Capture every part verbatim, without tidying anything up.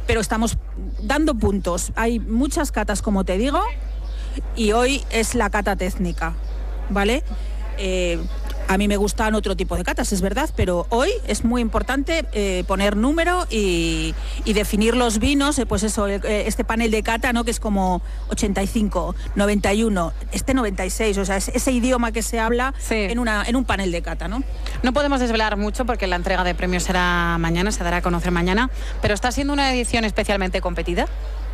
pero estamos dando puntos. Hay muchas catas, como te digo, y hoy es la cata técnica, ¿vale? Eh, a mí me gustan otro tipo de catas, es verdad, pero hoy es muy importante eh, poner número y, y definir los vinos, eh, pues eso, eh, este panel de cata, ¿no? Que es como ochenta y cinco, noventa y uno, este noventa y seis, o sea, es ese idioma que se habla sí. en, una, en un panel de cata, ¿no? No podemos desvelar mucho porque la entrega de premios será mañana, se dará a conocer mañana, pero ¿está siendo una edición especialmente competida?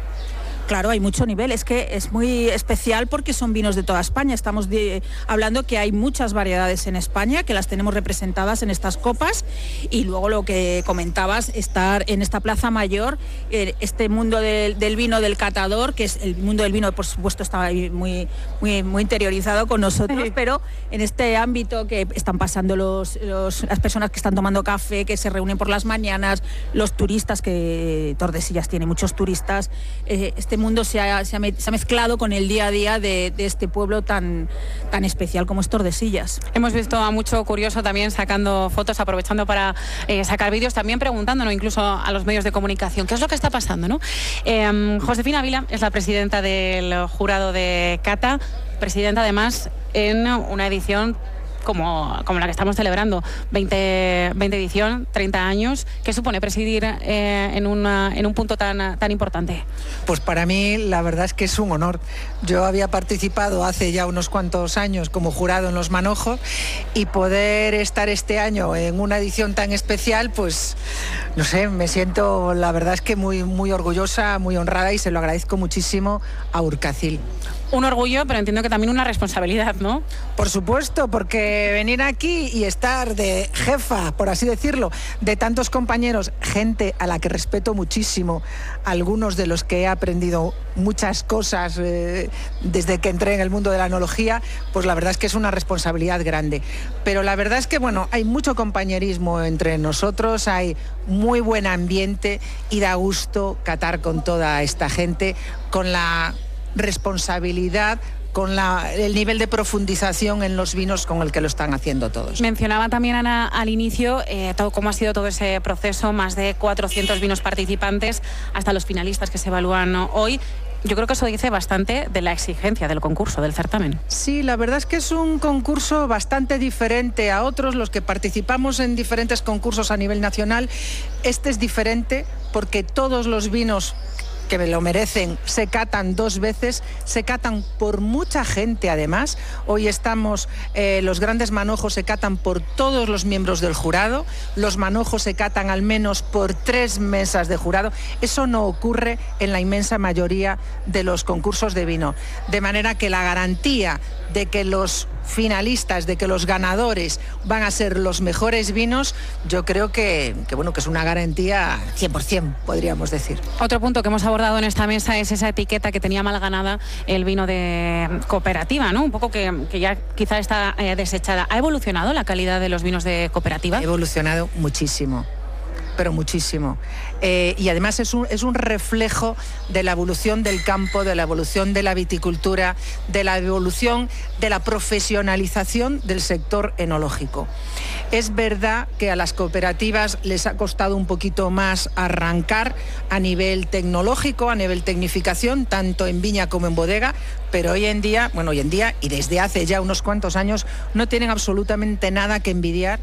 Claro, hay mucho nivel, es que es muy especial porque son vinos de toda España. Estamos de, hablando que hay muchas variedades en España, que las tenemos representadas en estas copas, y luego lo que comentabas, estar en esta Plaza Mayor, eh, este mundo del, del vino del catador, que es el mundo del vino, por supuesto, está muy, muy, muy interiorizado con nosotros, sí. pero en este ámbito que están pasando los, los, las personas que están tomando café, que se reúnen por las mañanas, los turistas, que Tordesillas tiene muchos turistas, eh, este mundo se ha, se, ha, se ha mezclado con el día a día de, de este pueblo tan, tan especial como es Tordesillas. Hemos visto a mucho curioso también sacando fotos, aprovechando para eh, sacar vídeos, también preguntándonos incluso a los medios de comunicación qué es lo que está pasando, ¿no? Eh, Josefina Vila es la presidenta del jurado de cata, presidenta además en una edición Como, como la que estamos celebrando, veinte, veinte edición, treinta años. ¿Qué supone presidir eh, en, una, en un punto tan, tan importante? Pues para mí la verdad es que es un honor. Yo había participado hace ya unos cuantos años como jurado en Los Manojos, y poder estar este año en una edición tan especial, pues no sé, me siento la verdad es que muy, muy orgullosa, muy honrada, y se lo agradezco muchísimo a Urkacil. Un orgullo, pero entiendo que también una responsabilidad, ¿no? Por supuesto, porque venir aquí y estar de jefa, por así decirlo, de tantos compañeros, gente a la que respeto muchísimo, algunos de los que he aprendido muchas cosas eh, desde que entré en el mundo de la enología, pues la verdad es que es una responsabilidad grande. Pero la verdad es que, bueno, hay mucho compañerismo entre nosotros, hay muy buen ambiente y da gusto catar con toda esta gente, con la responsabilidad, con la, el nivel de profundización en los vinos con el que lo están haciendo todos. Mencionaba también, Ana, al inicio eh, todo, cómo ha sido todo ese proceso, más de cuatrocientos vinos participantes, hasta los finalistas que se evalúan hoy. Yo creo que eso dice bastante de la exigencia del concurso, del certamen. Sí, la verdad es que es un concurso bastante diferente a otros, los que participamos en diferentes concursos a nivel nacional. Este es diferente porque todos los vinos que me lo merecen se catan dos veces, se catan por mucha gente además. Hoy estamos, eh, los grandes manojos se catan por todos los miembros del jurado, los manojos se catan al menos por tres mesas de jurado. Eso no ocurre en la inmensa mayoría de los concursos de vino, de manera que la garantía de que los finalistas, de que los ganadores van a ser los mejores vinos, yo creo que, que, bueno, que es una garantía cien por cien, podríamos decir. Otro punto que hemos abordado en esta mesa es esa etiqueta que tenía mal ganada el vino de cooperativa, ¿no? Un poco que, que ya quizá está eh, desechada. ¿Ha evolucionado la calidad de los vinos de cooperativa? Ha evolucionado muchísimo, pero muchísimo. Eh, y además es un, es un reflejo de la evolución del campo, de la evolución de la viticultura, de la evolución de la profesionalización del sector enológico. Es verdad que a las cooperativas les ha costado un poquito más arrancar a nivel tecnológico, a nivel tecnificación, tanto en viña como en bodega, pero hoy en día, bueno, hoy en día y desde hace ya unos cuantos años, no tienen absolutamente nada que envidiar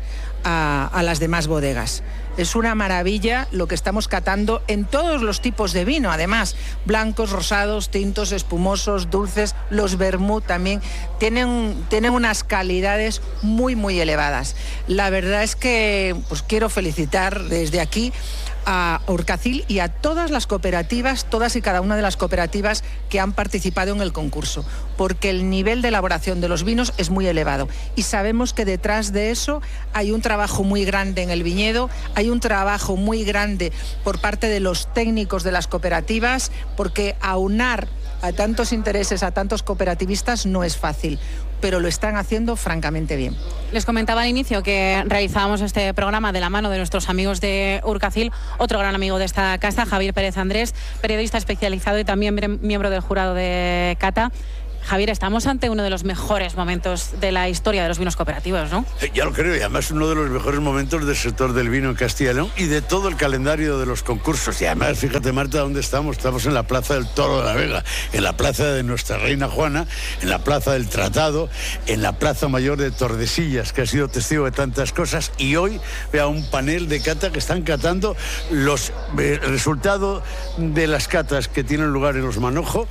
a, a las demás bodegas. Es una maravilla lo que estamos catando en todos los tipos de vino, además, blancos, rosados, tintos, espumosos, dulces, los vermut también, tienen, tienen unas calidades muy, muy elevadas. La verdad es que pues, quiero felicitar desde aquí a Urkacil y a todas las cooperativas, todas y cada una de las cooperativas que han participado en el concurso, porque el nivel de elaboración de los vinos es muy elevado y sabemos que detrás de eso hay un trabajo muy grande en el viñedo, hay un trabajo muy grande por parte de los técnicos de las cooperativas, porque aunar a tantos intereses, a tantos cooperativistas no es fácil, pero lo están haciendo francamente bien. Les comentaba al inicio que realizábamos este programa de la mano de nuestros amigos de Urkacil, otro gran amigo de esta casa, Javier Pérez Andrés, periodista especializado y también miembro del jurado de cata. Javier, estamos ante uno de los mejores momentos de la historia de los vinos cooperativos, ¿no? Eh, ya lo creo, y además uno de los mejores momentos del sector del vino en Castilla y León y de todo el calendario de los concursos. Y además, fíjate, Marta, ¿dónde estamos? Estamos en la Plaza del Toro de la Vega, en la Plaza de Nuestra Reina Juana, en la Plaza del Tratado, en la Plaza Mayor de Tordesillas, que ha sido testigo de tantas cosas, y hoy vea un panel de cata que están catando los eh, resultados de las catas que tienen lugar en Los Manojos.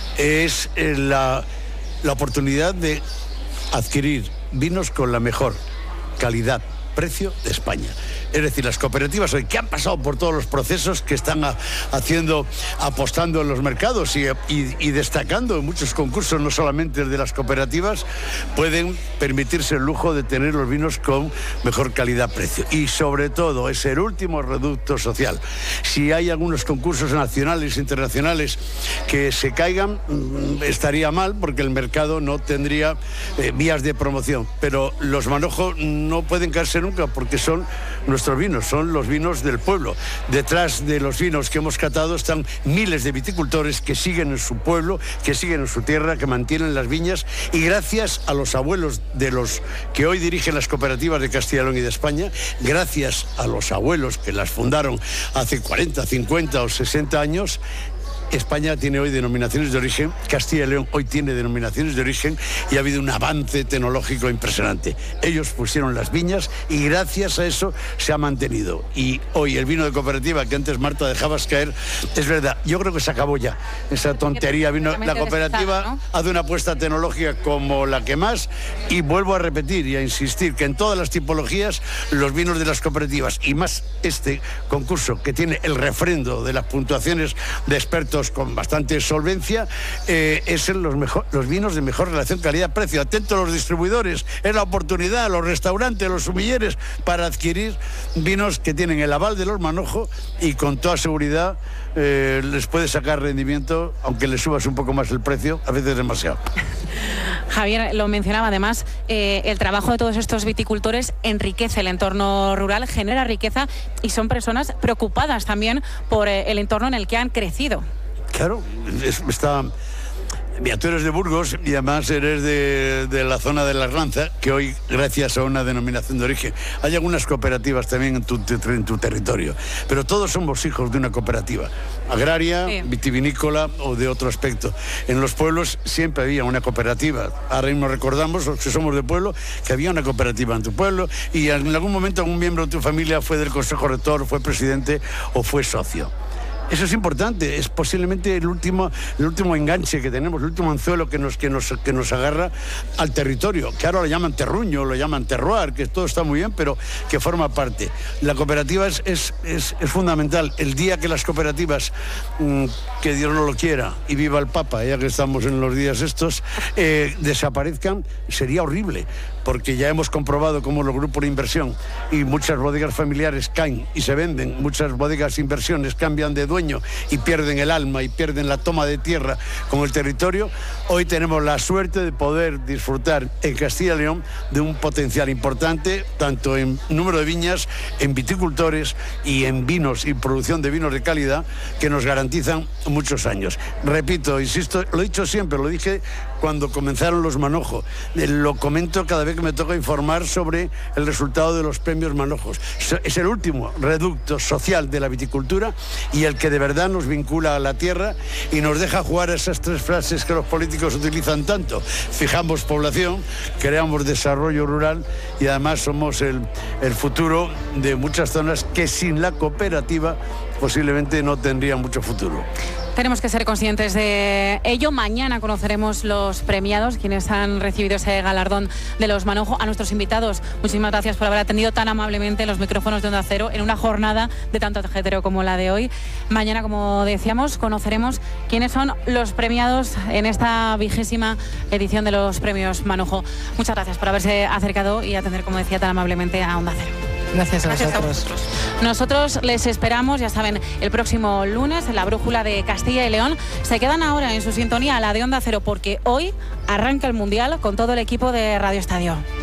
Es eh, la, la oportunidad de adquirir vinos con la mejor calidad, precio de España. Es decir, las cooperativas hoy que han pasado por todos los procesos, que están a, haciendo, apostando en los mercados y, y, y destacando en muchos concursos, no solamente el de las cooperativas, pueden permitirse el lujo de tener los vinos con mejor calidad-precio. Y sobre todo, es el último reducto social. Si hay algunos concursos nacionales e internacionales que se caigan, estaría mal, porque el mercado no tendría eh, vías de promoción. Pero los Manojos no pueden caerse nunca, porque son nuestros vinos, son los vinos del pueblo. Detrás de los vinos que hemos catado están miles de viticultores que siguen en su pueblo, que siguen en su tierra, que mantienen las viñas, y gracias a los abuelos de los que hoy dirigen las cooperativas de Castilla y León y de España, gracias a los abuelos que las fundaron hace cuarenta, cincuenta o sesenta años, España tiene hoy denominaciones de origen, Castilla y León hoy tiene denominaciones de origen, y ha habido un avance tecnológico impresionante. Ellos pusieron las viñas y gracias a eso se ha mantenido. Y hoy el vino de cooperativa, que antes, Marta, dejabas caer, es verdad, yo creo que se acabó ya esa tontería. Vino, la cooperativa, ¿no?, hace una apuesta tecnológica como la que más, y vuelvo a repetir y a insistir que en todas las tipologías los vinos de las cooperativas, y más este concurso que tiene el refrendo de las puntuaciones de expertos con bastante solvencia, eh, es los, mejor, los vinos de mejor relación calidad-precio. Atentos los distribuidores, es la oportunidad, los restaurantes, los sumilleres, para adquirir vinos que tienen el aval de Los Manojos y con toda seguridad eh, les puede sacar rendimiento, aunque le subas un poco más el precio, a veces demasiado. Javier lo mencionaba, además, eh, el trabajo de todos estos viticultores enriquece el entorno rural, genera riqueza, y son personas preocupadas también por eh, el entorno en el que han crecido. Claro, es, está... Mira, tú eres de Burgos y además eres de, de la zona de la Arlanza, que hoy, gracias a una denominación de origen, hay algunas cooperativas también en tu, en tu territorio, pero todos somos hijos de una cooperativa, agraria, sí, vitivinícola o de otro aspecto. En los pueblos siempre había una cooperativa. Ahora mismo recordamos, los que somos de pueblo, que había una cooperativa en tu pueblo, y en algún momento algún miembro de tu familia fue del Consejo Rector, fue presidente o fue socio. Eso es importante, es posiblemente el último, el último enganche que tenemos, el último anzuelo que nos, que, nos, que nos agarra al territorio, que ahora lo llaman terruño, lo llaman terroir, que todo está muy bien, pero que forma parte. La cooperativa es, es, es, es fundamental. El día que las cooperativas, mmm, que Dios no lo quiera, y viva el Papa, ya que estamos en los días estos, eh, desaparezcan, sería horrible, porque ya hemos comprobado cómo los grupos de inversión y muchas bodegas familiares caen y se venden, muchas bodegas de inversiones cambian de dueño y pierden el alma y pierden la toma de tierra con el territorio. Hoy tenemos la suerte de poder disfrutar en Castilla y León de un potencial importante, tanto en número de viñas, en viticultores y en vinos y producción de vinos de calidad, que nos garantizan muchos años. Repito, insisto, lo he dicho siempre, lo dije cuando comenzaron los Manojos, lo comento cada vez que me toca informar sobre el resultado de los premios Manojos. Es el último reducto social de la viticultura y el que de verdad nos vincula a la tierra y nos deja jugar a esas tres frases que los políticos utilizan tanto: fijamos población, creamos desarrollo rural y además somos el, el futuro de muchas zonas que sin la cooperativa posiblemente no tendrían mucho futuro. Tenemos que ser conscientes de ello. Mañana conoceremos los premiados, quienes han recibido ese galardón de Los Manojos. A nuestros invitados, muchísimas gracias por haber atendido tan amablemente los micrófonos de Onda Cero en una jornada de tanto ajeteo como la de hoy. Mañana, como decíamos, conoceremos quiénes son los premiados en esta vigésima edición de los premios Manojo. Muchas gracias por haberse acercado y atender, como decía, tan amablemente a Onda Cero. Gracias a Gracias vosotros. a vosotros. Nosotros les esperamos, ya saben, el próximo lunes en la Brújula de Castilla y León. Se quedan ahora en su sintonía a la de Onda Cero, porque hoy arranca el Mundial con todo el equipo de Radio Estadio.